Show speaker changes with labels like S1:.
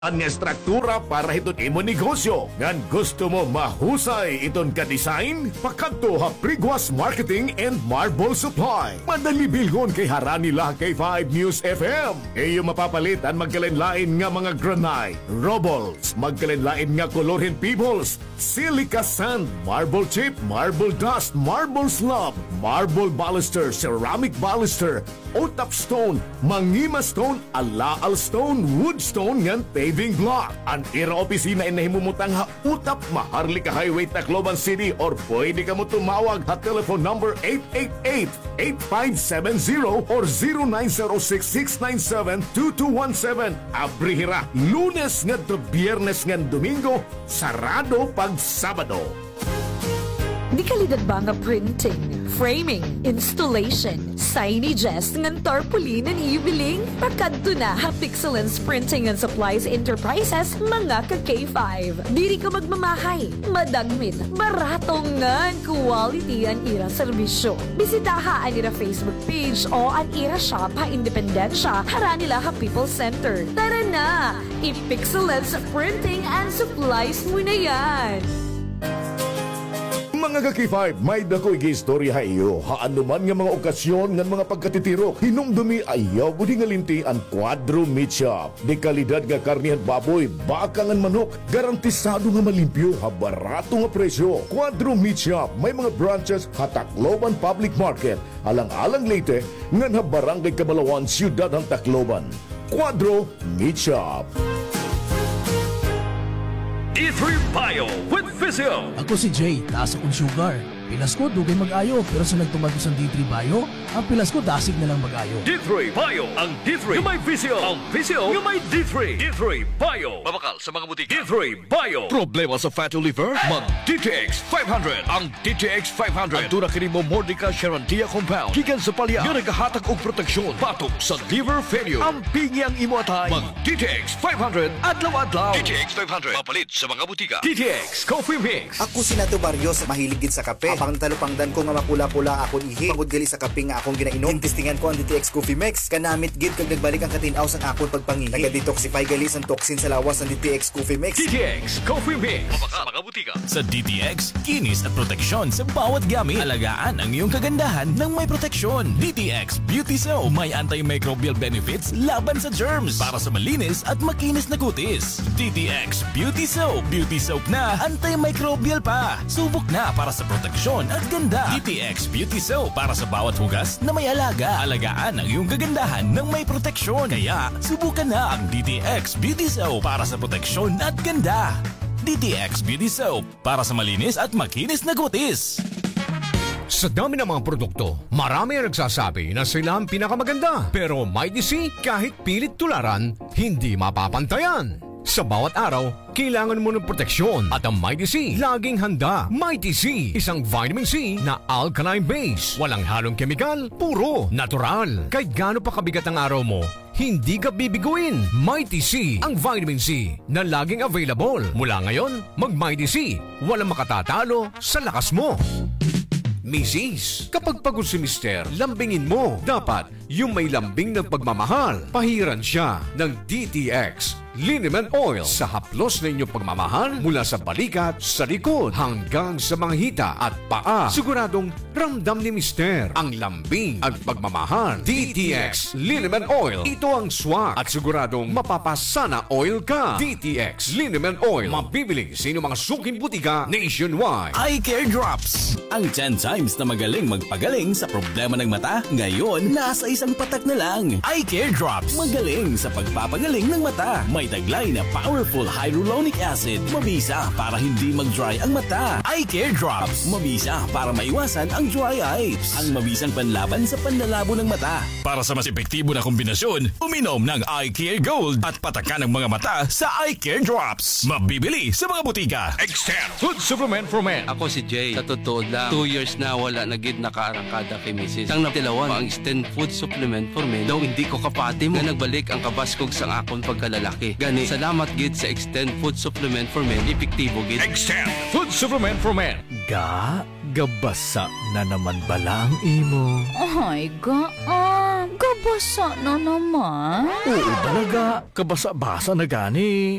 S1: Ang estruktura para iton imo negosyo. Ngan gusto mo mahusay iton ka-design? Pakadto ha Priguas Marketing and Marble Supply. Madali bilgon kay harani nila kay 5 News FM. Iyo mapapalit ang magkalinlain nga mga granite, rubbles, magkalinlain nga kolorin pebbles, silica sand, marble chip, marble dust, marble slab, marble baluster, ceramic baluster, otap stone, mangima stone, alaal stone, wood stone ngan paving block. Ang ira opisina ay nahimumutang ha utap Maharlika Highway, Tacloban City, or pwede ka mo tumawag ha telephone number 888-8570 or 0906-697-2217. Abrihira Lunes ngadto Biyernes ngan Domingo, sarado pag Sabado.
S2: Di kalidad ba nga printing, framing, installation, signages, ngan tarpaulin ang ibiling? Pagkadto na ha Pixelance Printing and Supplies Enterprises, mga ka K5. Diri ka magmamahay, madagmit, barato ngan quality ang ira serbisyo. Bisitaha ang ira Facebook page o ang ira shop ha Independencia, hara nila ha People Center. Tara na! I-Pixelance Printing and Supplies mo na yan!
S1: Mga kaki-5, may dakoy gi-istorya iyo. Haano man nga mga okasyon nga mga pagkatitirok, hinumdumi ayaw budi nga linti ang Quadro Meat Shop. Di kalidad nga karnihan baboy, bakangan manok, garantisado nga malimpyo, ha barato nga presyo. Quadro Meat Shop, may mga branches ha Tacloban Public Market, alang-alang Leyte, ngan ha Barangay Cabalawan, Siyudad ng Tacloban. Quadro Meat Shop.
S3: D3 Bio with Physio.
S4: Ako si Jay, taas akong sugar. Pilas ko, dugay mag-ayo. Pero sa nagtumad ko sa D3 Bio, ang pilas ko, dasig na lang mag-ayo.
S3: D3 Bio. Ang D3 yung may Physio. Ang Physio yung may D3. D3 Bio. Mabakal sa mga butika. D3 Bio. Problema sa fatty liver? Mag DTX 500. Ang DTX 500. Ang tunang kini mo Mordica Sharantia Compound. Gikan sa palya. Nga naghahatag og proteksyon. Patok sa liver failure. Ang pingi ang imo atay. Mag DTX 500. Adlaw-adlaw. DTX 500. Mapalit sa mga butika. DTX Coffee Mix.
S5: Ako si Nato Barrios, mahiligid sa kape. Apang talupangdan ko nga mapula-pula akong ihi. Pagod gali sa kape nga akong ginainom. Testingan ko ang DTX Coffee Mix. Kanamit gid kag nagbalik ang katinaw sa akong pagpangihi. Naga-detoxify gali sa toxin sa lawas ng DTX Coffee Mix.
S3: DTX Coffee Mix. Mabaka mga butika.
S6: Sa DTX, kinis at proteksyon sa bawat gamit. Alagaan ang iyong kagandahan ng may proteksyon. DTX Beauty Soap, may antimicrobial benefits laban sa germs para sa malinis at makinis na kutis. DTX Beauty Soap. Beauty soap na antimicrobial pa. Subok na para sa proteksyon at ganda. DTX Beauty Soap para sa bawat hugas na may alaga. Alagaan ang iyong kagandahan ng may proteksyon. Kaya subukan na ang DTX Beauty Soap para sa proteksyon at ganda. DTX Beauty Soap para sa malinis at makinis na kutis.
S7: Sa dami ng mga produkto, marami ang nagsasabi na sila ang pinakamaganda. Pero Mighty C, kahit pilit tularan, hindi mapapantayan. Sa bawat araw, kailangan mo ng proteksyon at ang Mighty C laging handa. Mighty C, isang vitamin C na alkaline base. Walang halong kemikal, puro natural. Kahit gaano pa kabigat ang araw mo, hindi ka bibiguin. Mighty C, ang vitamin C na laging available. Mula ngayon, mag Mighty C. Walang makatatalo sa lakas mo. Mrs. Kapag pagod si Mister, lambingin mo. Dapat yung may lambing ng pagmamahal. Pahiran siya ng DTX Liniment Oil sa haplos na inyong pagmamahal mula sa balikat, sa likod, hanggang sa mga hita at paa. Siguradong ramdam ni Mister ang lambing at pagmamahal. DTX Liniment Oil. Ito ang swak at siguradong mapapasana oil ka. DTX Liniment Oil. Mabibili sa inyong mga suking butika nationwide.
S6: Eye Care Drops. Ang 10 times na magaling magpagaling sa problema ng mata, ngayon nasa isang patak na lang. Eye Care Drops. Magaling sa pagpapagaling ng mata. May taglay na powerful hyaluronic acid. Mabisa para hindi mag-dry ang mata. Eye Care Drops. Mabisa para maiwasan ang dry eyes. Ang mabisang panlaban sa panlalabo ng mata. Para sa mas epektibo na kombinasyon, uminom ng Eye Care Gold at patakan ng mga mata sa Eye Care Drops. Mabibili sa mga butika.
S3: Extend Food Supplement for Men.
S8: Ako si Jay. Sa totoo lang, 2 years na wala na gid nakaarangkada kay Mrs. Sang natilawan ang Extend Food Supplement for Men. Daw hindi ko kapati mo na nagbalik ang kabaskog sang akon pagkalalaki. Gani, salamat gid sa Extend Food Supplement for Men. Epektibo gid.
S3: Extend Food Supplement for Men.
S4: Gabasa na naman bala ang imo.
S9: Ay, Kabasa na naman.
S10: Oo talaga, kabasa-basa na gani.